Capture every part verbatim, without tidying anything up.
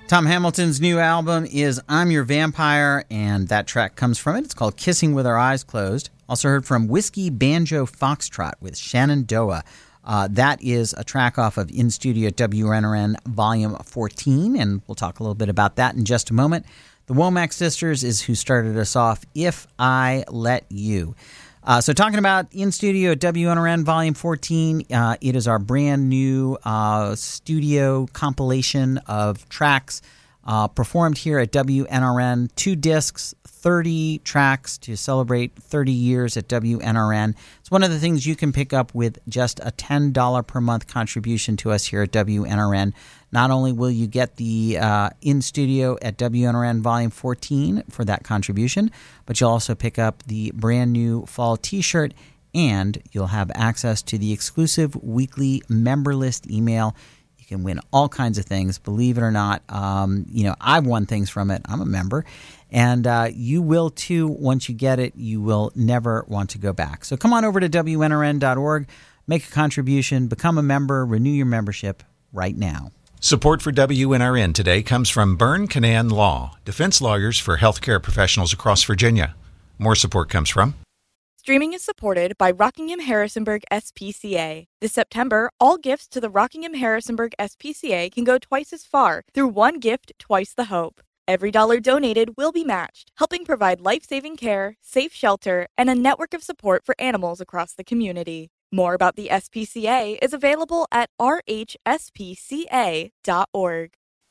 Tom Hamilton's new album is I'm Your Vampire, and that track comes from it. It's called Kissing With Our Eyes Closed. Also heard from Whiskey Banjo Foxtrot with Shenandoah. Uh, that is a track off of In Studio W N R N Volume fourteen, and we'll talk a little bit about that in just a moment. The Womack Sisters is who started us off, If I Let You. Uh, so talking about In Studio W N R N Volume fourteen, uh, it is our brand new uh, studio compilation of tracks uh, performed here at W N R N. Two discs, thirty tracks to celebrate thirty years at W N R N. It's one of the things you can pick up with just a ten dollars per month contribution to us here at W N R N. Not only will you get the uh, In Studio at W N R N Volume fourteen for that contribution, but you'll also pick up the brand new fall t-shirt, and you'll have access to the exclusive weekly member list email. You can win all kinds of things, believe it or not. Um, you know, I've won things from it. I'm a member. And uh, you will too. Once you get it, you will never want to go back. So come on over to W N R N dot org, make a contribution, become a member, renew your membership right now. Support for W N R N today comes from Byrne Canaan Law, defense lawyers for healthcare professionals across Virginia. More support comes from Streaming is supported by Rockingham Harrisonburg S P C A. This September, all gifts to the Rockingham Harrisonburg S P C A can go twice as far through one gift, twice the hope. Every dollar donated will be matched, helping provide life-saving care, safe shelter, and a network of support for animals across the community. More about the S P C A is available at r h s p c a dot org.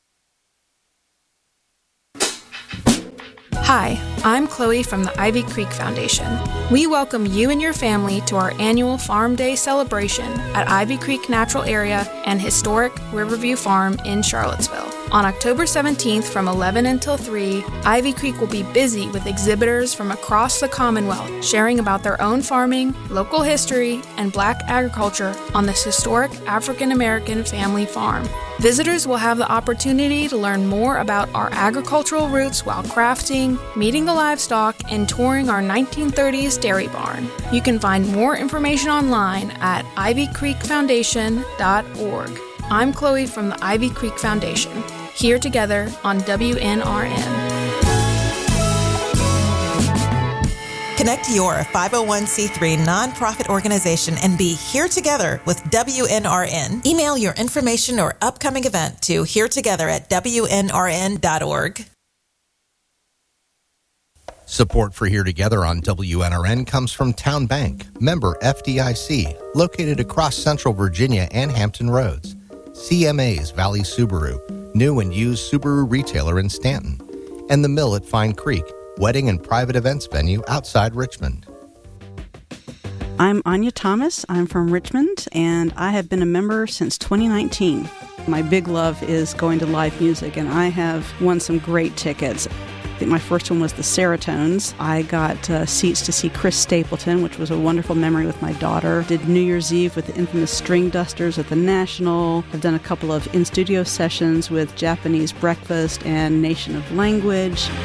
Hi, I'm Chloe from the Ivy Creek Foundation. We welcome you and your family to our annual Farm Day celebration at Ivy Creek Natural Area and historic Riverview Farm in Charlottesville. On October seventeenth from eleven until three, Ivy Creek will be busy with exhibitors from across the Commonwealth sharing about their own farming, local history, and Black agriculture on this historic African-American family farm. Visitors will have the opportunity to learn more about our agricultural roots while crafting, meeting the livestock, and touring our nineteen thirties dairy barn. You can find more information online at ivy creek foundation dot org. I'm Chloe from the Ivy Creek Foundation, here together on W N R N. Connect your five oh one c three nonprofit organization and be here together with W N R N. Email your information or upcoming event to here together at w n r n dot org. Support for Here Together on W N R N comes from Town Bank, member F D I C, located across Central Virginia and Hampton Roads. C M A's Valley Subaru, new and used Subaru retailer in Stanton. And The Mill at Fine Creek, wedding and private events venue outside Richmond. I'm Anya Thomas. I'm from Richmond, and I have been a member since twenty nineteen. My big love is going to live music, and I have won some great tickets. I think my first one was the Seratones. I got uh, seats to see Chris Stapleton, which was a wonderful memory with my daughter. Did New Year's Eve with the infamous String Dusters at the National. I've done a couple of in-studio sessions with Japanese Breakfast and Nation of Language.